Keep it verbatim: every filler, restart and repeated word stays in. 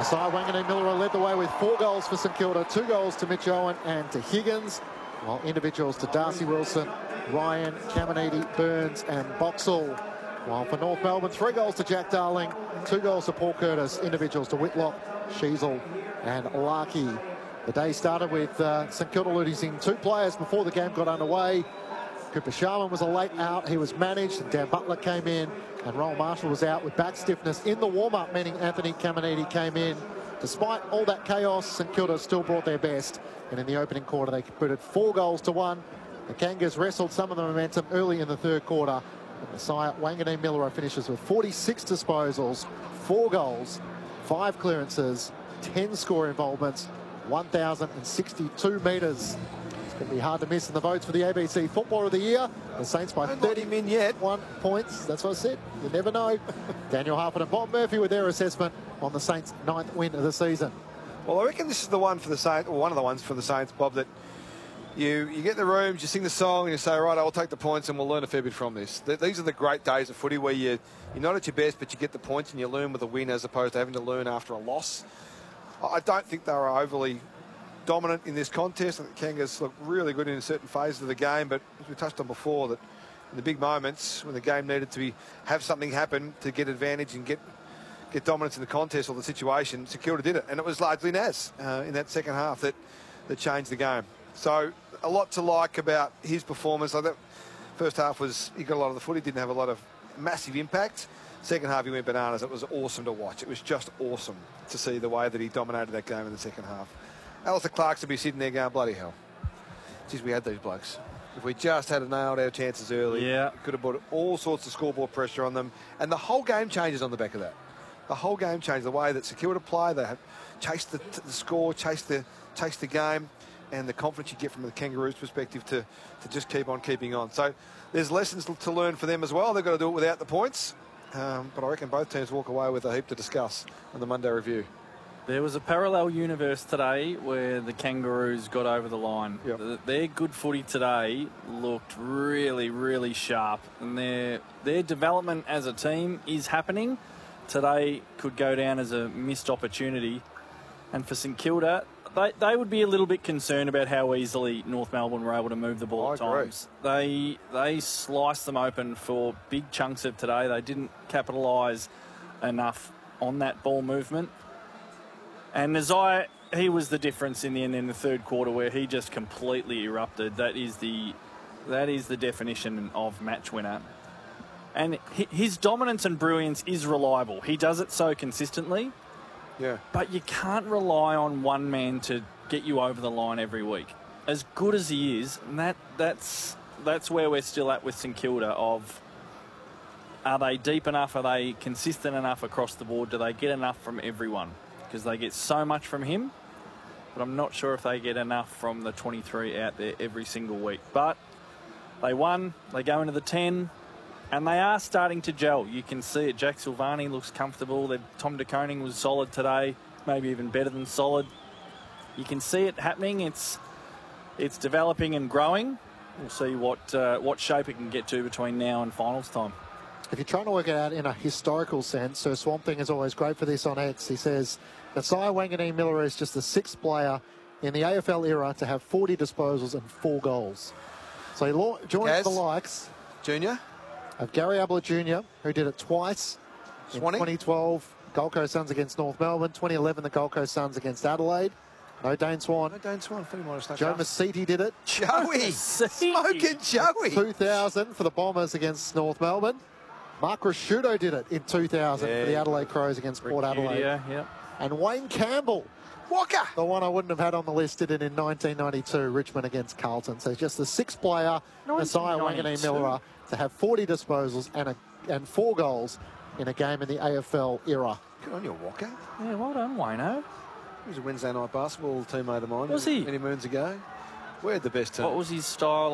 Asai Wanganeen-Milera led the way with four goals for St Kilda, two goals to Mitch Owen and to Higgins, while individuals to Darcy Wilson, Ryan, Caminiti, Burns and Boxall. While for North Melbourne, three goals to Jack Darling, two goals to Paul Curtis, individuals to Whitlock, Sheasel and Larkey. The day started with uh, St Kilda losing two players before the game got underway. Cooper Sharman was a late out. He was managed, and Dan Butler came in, and Roll Marshall was out with back stiffness in the warm-up, meaning Anthony Caminiti came in. Despite all that chaos, St Kilda still brought their best, and in the opening quarter they converted four goals to one. The Kangas wrestled some of the momentum early in the third quarter. And Asai Wanganeen-Milera finishes with forty-six disposals, four goals, five clearances, ten score involvements, one thousand sixty-two metres. It's going to be hard to miss in the votes for the A B C Footballer of the Year. The Saints by thirty-one points. That's what I said. You never know. Daniel Harford and Bob Murphy with their assessment on the Saints' ninth win of the season. Well, I reckon this is the one for the Saints, or one of the ones for the Saints, Bob, that you you get the rooms, you sing the song, and you say, right, I'll take the points and we'll learn a fair bit from this. Th these are the great days of footy where you, you're not at your best, but you get the points and you learn with a win as opposed to having to learn after a loss. I don't think they were overly dominant in this contest. I think the Kangas looked really good in certain phases of the game, but as we touched on before, that in the big moments when the game needed to be have something happen to get advantage and get get dominance in the contest or the situation, St Kilda did it, and it was largely Naz uh, in that second half that that changed the game. So a lot to like about his performance. Like that first half was, he got a lot of the footy, didn't have a lot of massive impact. Second half he went bananas. It was awesome to watch. It was just awesome to see the way that he dominated that game in the second half. Alistair Clark's to be sitting there going, bloody hell. Geez, we had these blokes. If we just had nailed our chances early, yeah, could have put all sorts of scoreboard pressure on them. And the whole game changes on the back of that. The whole game changed. The way that St Kilda play, they have chased the, the score, chased the, chased the game, and the confidence you get from the Kangaroos' perspective to, to just keep on keeping on. So there's lessons to learn for them as well. They've got to do it without the points. Um, but I reckon both teams walk away with a heap to discuss on the Monday review. There was a parallel universe today where the Kangaroos got over the line. Yep. The, their good footy today looked really, really sharp. And their, their development as a team is happening. Today could go down as a missed opportunity. And for St Kilda, they, they would be a little bit concerned about how easily North Melbourne were able to move the ball I at times. They, they sliced them open for big chunks of today. They didn't capitalise enough on that ball movement. And Asai, he was the difference in the end in the third quarter where he just completely erupted. That is the, that is the definition of match winner. And his dominance and brilliance is reliable. He does it so consistently. Yeah. But you can't rely on one man to get you over the line every week. As good as he is, and that that's that's where we're still at with St Kilda of, are they deep enough? Are they consistent enough across the board? Do they get enough from everyone? Because they get so much from him, but I'm not sure if they get enough from the twenty-three out there every single week. But they won, they go into the ten, and they are starting to gel. You can see it. Jack Silvani looks comfortable. They're, Tom De Koning was solid today, maybe even better than solid. You can see it happening. It's it's developing and growing. We'll see what uh, what shape it can get to between now and finals time. If you're trying to work it out in a historical sense, so Swamp Thing is always great for this on X. He says, Asai Wanganeen-Milera is just the sixth player in the A F L era to have forty disposals and four goals. So he joins Kaz, the likes Junior of Gary Ablett Junior, who did it twice Swanee. in twenty twelve, Gold Coast Suns against North Melbourne, twenty eleven, the Gold Coast Suns against Adelaide. No Dane Swan. No Dane Swan. I might have snuck Joe up. Masiti did it. Joey. Smoking Joey. two thousand for the Bombers against North Melbourne. Mark Rasciuto did it in two thousand yeah. for the Adelaide Crows against Port Adelaide. Yeah, yeah. And Wayne Campbell, Walker, the one I wouldn't have had on the list, did it in nineteen ninety-two, Richmond against Carlton. So just the sixth player, Asai Wanganeen-Milera, to have forty disposals and a, and four goals in a game in the A F L era. good on you, Walker. Yeah, well done, Wayno. He was a Wednesday night basketball teammate of mine. Was he? Many moons ago. We had the best team. What was his style